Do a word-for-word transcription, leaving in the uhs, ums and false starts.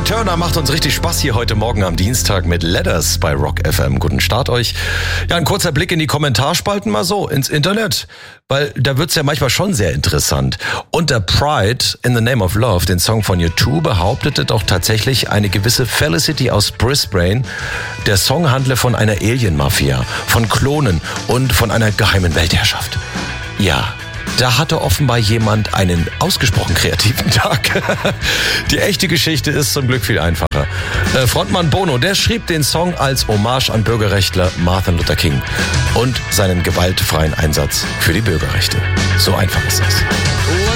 Turner macht uns richtig Spaß hier heute Morgen am Dienstag mit Letters bei Rock F M. Guten Start euch. Ja, ein kurzer Blick in die Kommentarspalten mal so ins Internet, weil da wird's ja manchmal schon sehr interessant. Unter Pride in the Name of Love, den Song von U zwei, behauptete doch tatsächlich eine gewisse Felicity aus Brisbane, der Song handle von einer Alien-Mafia, von Klonen und von einer geheimen Weltherrschaft. Ja, da hatte offenbar jemand einen ausgesprochen kreativen Tag. Die echte Geschichte ist zum Glück viel einfacher. Äh, Frontmann Bono, der schrieb den Song als Hommage an Bürgerrechtler Martin Luther King und seinen gewaltfreien Einsatz für die Bürgerrechte. So einfach ist das.